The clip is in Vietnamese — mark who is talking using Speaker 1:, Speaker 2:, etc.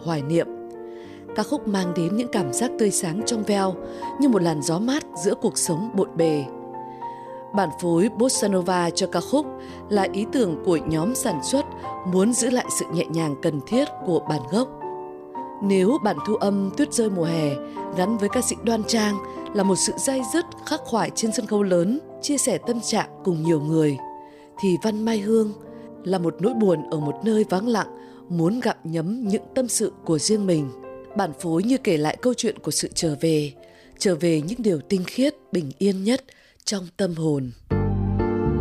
Speaker 1: hoài niệm. Ca khúc mang đến những cảm giác tươi sáng trong veo như một làn gió mát giữa cuộc sống bộn bề. Bản phối Bossa Nova cho ca khúc là ý tưởng của nhóm sản xuất muốn giữ lại sự nhẹ nhàng cần thiết của bản gốc. Nếu bản thu âm Tuyết rơi mùa hè gắn với ca sĩ Đoan Trang là một sự day dứt khắc khoải trên sân khấu lớn, chia sẻ tâm trạng cùng nhiều người, thì Văn Mai Hương là một nỗi buồn ở một nơi vắng lặng, muốn gặm nhấm những tâm sự của riêng mình. Bản phối như kể lại câu chuyện của sự trở về những điều tinh khiết, bình yên nhất trong tâm hồn.